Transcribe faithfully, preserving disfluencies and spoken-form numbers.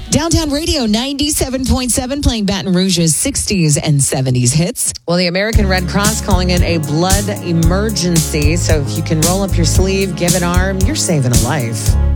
Downtown Radio ninety-seven point seven playing Baton Rouge's sixties and seventies hits. Well, the American Red Cross calling it a blood emergency. So if you can roll up your sleeve, give an arm, you're saving a life.